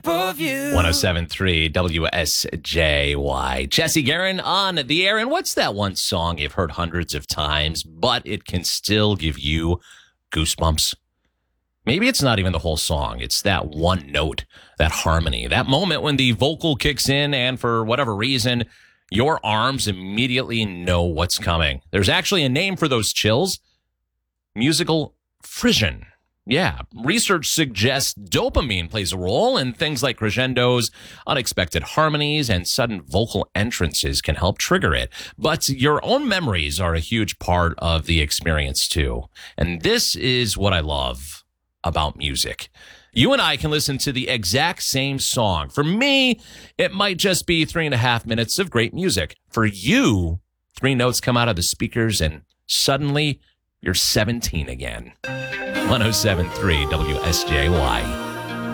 of you. 107.3 WSJY. Jesse Guerin on the air. And what's that one song you've heard hundreds of times, but it can still give you goosebumps? Maybe it's not even the whole song. It's that one note, that harmony, that moment when the vocal kicks in and for whatever reason, your arms immediately know what's coming. There's actually a name for those chills. Musical frisson. Yeah, research suggests dopamine plays a role, and things like crescendos, unexpected harmonies, and sudden vocal entrances can help trigger it. But your own memories are a huge part of the experience, too. And this is what I love about music. You and I can listen to the exact same song. For me, it might just be 3.5 minutes of great music. For you, 3 notes come out of the speakers, and suddenly you're 17 again. 107.3 WSJY.